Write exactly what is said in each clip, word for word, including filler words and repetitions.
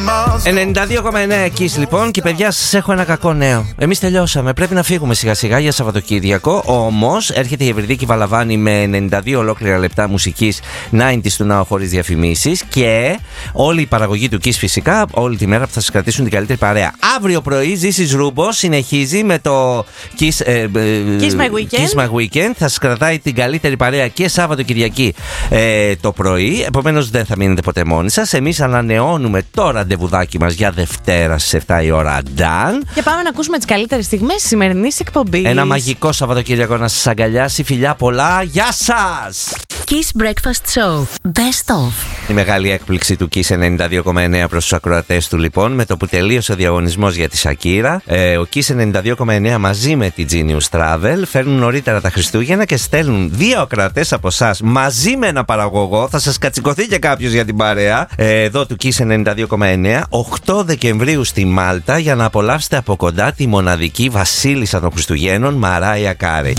ενενήντα δύο κόμμα εννέα Kiss λοιπόν. Και παιδιά, σας έχω ένα κακό νέο. Εμείς τελειώσαμε. Πρέπει να φύγουμε σιγά σιγά για Σαββατοκύριακο. Όμως έρχεται η Ευρυδίκη Βαλαβάνη με ενενήντα δύο ολόκληρα λεπτά μουσικής ενενήντα του Now χωρίς διαφημίσεις. Και όλη η παραγωγή του Kiss φυσικά, όλη τη μέρα που θα σας κρατήσουν την καλύτερη παρέα. Αύριο πρωί Ζήσης Ρούμπος συνεχίζει με το Kiss, ε, ε, Kiss My Weekend. Kiss My Weekend. Θα σας κρατάει την καλύτερη παρέα και Σάββατο Κυριακή ε, το πρωί. Επομένως δεν θα μείνετε ποτέ μόνοι σας. Εμείς ανανεώνουμε το ραντεβουδάκι μας για Δευτέρα στις επτά η ώρα. Done. Και πάμε να ακούσουμε τις καλύτερες στιγμές της σημερινής εκπομπής. Ένα μαγικό Σαββατοκύριακο να σας αγκαλιάσει. Φιλιά πολλά. Γεια σας! Kiss Breakfast Show. Best of. Η μεγάλη έκπληξη του Kiss ενενήντα δύο κόμμα εννέα προς τους ακροατές του λοιπόν, με το που τελείωσε ο διαγωνισμός για τη Σακύρα, ε, ο Kiss ενενήντα δύο κόμμα εννέα μαζί με τη Genius Travel φέρνουν νωρίτερα τα Χριστούγεννα και στέλνουν δύο ακροατές από εσάς μαζί με ένα παραγωγό. Θα σας κατσικωθεί και κάποιος για την παρέα ε, εδώ του Kiss ενενήντα δύο κόμμα εννέα οκτώ Δεκεμβρίου στη Μάλτα για να απολαύσετε από κοντά τη μοναδική βασίλισσα των Χριστουγέννων, Μαράια Κάρεϊ.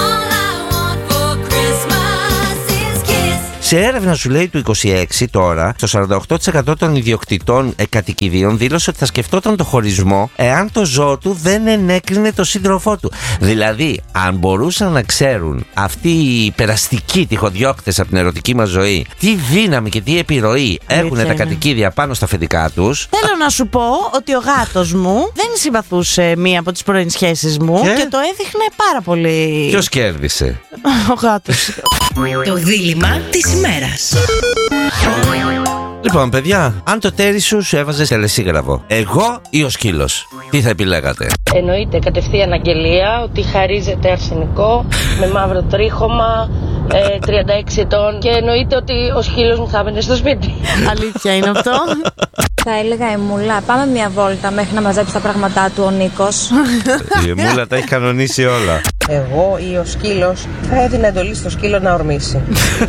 Σε έρευνα σου λέει του είκοσι έξι τώρα, το σαράντα οκτώ τοις εκατό των ιδιοκτητών ε, κατοικιδίων δήλωσε ότι θα σκεφτόταν το χωρισμό εάν το ζώο του δεν ενέκρινε το σύντροφό του. Δηλαδή, αν μπορούσαν να ξέρουν αυτοί οι περαστικοί τυχοδιώκτες από την ερωτική μας ζωή τι δύναμη και τι επιρροή έχουν τα κατοικίδια πάνω στα αφεντικά τους. Θέλω να σου πω ότι ο γάτος μου δεν συμπαθούσε μία από τις πρώην σχέσεις μου και, και το έδειχνε πάρα πολύ. Ποιος κέρδισε? Ο γάτος. Το δίλημμα της ημέρας. Λοιπόν, παιδιά, αν το τέρι σου σου έβαζε τελεσίγραφο, εγώ ή ο σκύλος, τι θα επιλέγατε? Εννοείται κατευθείαν αγγελία ότι χαρίζεται αρσενικό με μαύρο τρίχωμα, ε, τριάντα έξι ετών, και εννοείται ότι ο σκύλος μου θα έμενε στο σπίτι. Αλήθεια είναι αυτό? Θα έλεγα η Μούλα, πάμε μια βόλτα μέχρι να μαζέψει τα πράγματά του ο Νίκος. Η Μούλα τα έχει κανονίσει όλα. Εγώ ή ο σκύλος θα έδινα εντολή στο σκύλο να ορμήσει.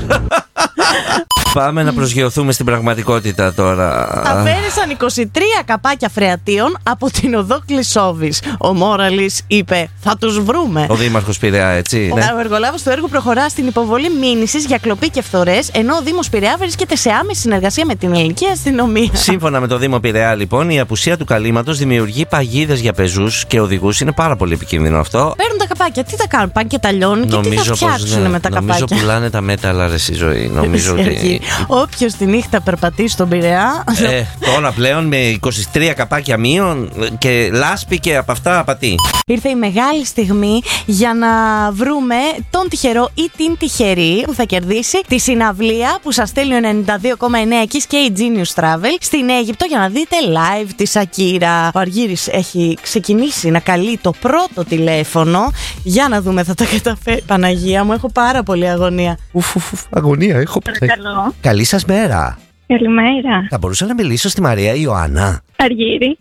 Πάμε να προσγειωθούμε στην πραγματικότητα τώρα. Αφαίρεσαν είκοσι τρία καπάκια φρεατίων από την οδό Κλεισόβης. Ο Μόραλης είπε: θα τους βρούμε. Ο Δήμαρχος Πειραιά, έτσι. Ο Ναι. εργολάβος του έργου προχωρά στην υποβολή μήνυσης για κλοπή και φθορές, ενώ ο Δήμος Πειραιά βρίσκεται σε άμεση συνεργασία με την ελληνική αστυνομία. Σύμφωνα με το Δήμο Πειραιά, λοιπόν, η απουσία του καλύματος δημιουργεί παγίδες για πεζούς και οδηγούς. Είναι πάρα πολύ επικίνδυνο αυτό. Παίρνουν τα καπάκια, τι τα κάνουν, πάνε και τα λιώνουν και τι θα φτιάξουν ναι. με τα Νομίζω καπάκια. πουλάνε τα μέταλλα, ρε, στη ζωή. Νομίζω ότι. Όποιος τη νύχτα περπατήσει στον Πειραιά. Ε, τώρα πλέον με είκοσι τρία καπάκια μείον και λάσπη και από αυτά απατή. Ήρθε η μεγάλη στιγμή για να βρούμε τον τυχερό ή την τυχερή που θα κερδίσει τη συναυλία που σας στέλνει ο ενενήντα δύο κόμμα εννέα Kiss και η Genius Travel στην Αίγυπτο για να δείτε live τη Σακύρα. Ο Αργύρης έχει ξεκινήσει να καλεί το πρώτο τηλέφωνο. Για να δούμε, θα τα καταφέρει. Παναγία μου, έχω πάρα πολύ αγωνία. Ουφ, ουφ, ουφ, αγωνία έχω. Παρακαλώ. Καλή σας μέρα. Καλημέρα. Θα μπορούσα να μιλήσω στη Μαρία Ιωάννα? Αργύρη.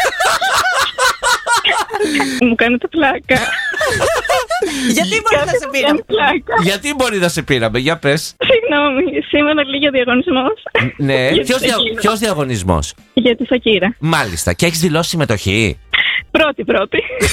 Μου κάνετε πλάκα. Γιατί μπορεί να σε πήραμε? Γιατί μπορεί να σε πήραμε, για πες. Συγγνώμη, σήμερα λίγη ο διαγωνισμός. Ναι, Για τη ποιος, δια, Σακύρα. ποιος διαγωνισμός? Για τη Σακύρα. Μάλιστα, και έχεις δηλώσει συμμετοχή? Πρώτη, πρώτη.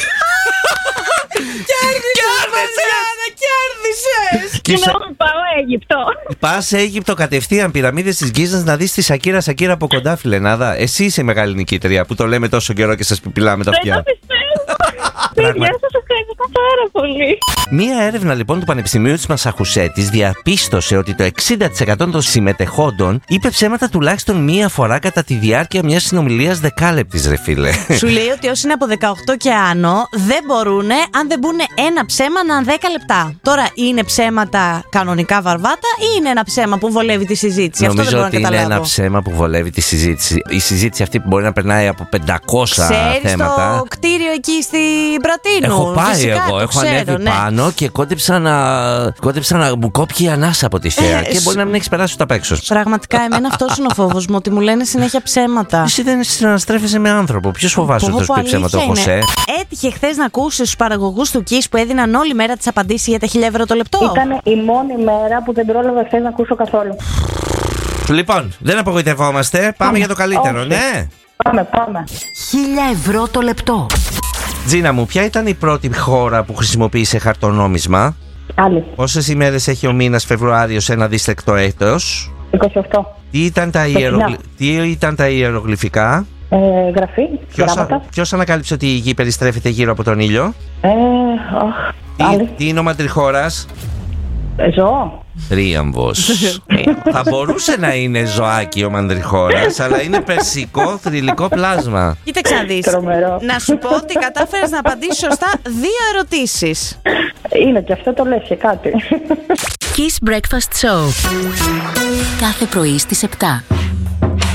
Κέρδισες! Συγγνώμη, πάω Αίγυπτο. Πας σε Αίγυπτο κατευθείαν, πυραμίδες της Γκίζας, να δεις τη Σακύρα Σακύρα από κοντά, φιλενάδα. Εσύ είσαι μεγάλη νικήτρια που το λέμε τόσο καιρό και σας πιπιλάμε τα Δεν το αυτιά. πιστεύω. Παιδιά, σας ευχαριστώ πάρα πολύ. Μία έρευνα λοιπόν του Πανεπιστημίου της Μασαχουσέτης διαπίστωσε ότι το εξήντα τοις εκατό των συμμετεχόντων είπε ψέματα τουλάχιστον μία φορά κατά τη διάρκεια μιας συνομιλίας δεκάλεπτης, ρε φίλε. Σου λέει ότι όσοι είναι από δεκαοκτώ και άνω δεν μπορούν, αν δεν μπουν ένα ψέμα, να δέκα λεπτά. Τώρα, είναι ψέματα κανονικά βαρβάτα ή είναι ένα ψέμα που βολεύει τη συζήτηση? Νομίζω Αυτό δεν μπορώ ότι να είναι καταλάβω. ένα ψέμα που βολεύει τη συζήτηση. Η συζήτηση αυτή που μπορεί να περνάει από πεντακόσια Ξέρεις θέματα. το κτίριο εκεί στην Πρατίνου? Έχω πάει Φυσικά, εγώ, το έχω ξέρω, ανέβει ναι. πάνω και κόντεψα να, κόντεψα να μου κόπει η ανάσα από τη θέα. Ε, και μπορεί να μην έχει περάσει ούτε απ' έξω. Πραγματικά, εμένα αυτός είναι ο φόβος μου, ότι μου λένε συνέχεια ψέματα. Εσύ δεν συναναστρέφεσαι με άνθρωπο. Ποιος φοβάσαι ότι θα σου πει ψέματα, ο Χωσέ? Έτυχε χθες να ακούσεις τους παραγωγούς του Kiss που έδιναν όλη μέρα τις απαντήσεις για τα χίλια ευρώ το λεπτό? Ήταν η μόνη μέρα που δεν πρόλαβα χθες να ακούσω καθόλου. Λοιπόν, δεν απογοητευόμαστε. Πάμε, Πάμε για το καλύτερο, όχι. ναι. Πάμε, πάμε. Χίλια ευρώ το λεπτό. Τζίνα μου, ποια ήταν η πρώτη χώρα που χρησιμοποίησε χαρτονόμισμα? Άλλη. Πόσες ημέρες έχει ο μήνας Φεβρουάριος ένα δίστεκτο έτος? είκοσι οκτώ. Τι ήταν τα, ιερογλυ... Τι ήταν τα ιερογλυφικά? Ε, γραφή, Ποιος, γράμματα. ποιος ανακάλυψε ότι η γη περιστρέφεται γύρω από τον ήλιο? Ε, αχ, Τι, άλλη. τι είναι ο μαντριχώρας? Ε, ζώο. Τρίαμβος. Θα μπορούσε να είναι ζωάκι ο μαντριχώρας, αλλά είναι περσικό θρυλικό πλάσμα. Κοίταξε να δεις. Τρομερό. Να σου πω ότι κατάφερες να απαντήσεις σωστά δύο ερωτήσεις. Είναι και αυτό, το λες και κάτι. Kiss Breakfast Show. Κάθε πρωί στις επτά.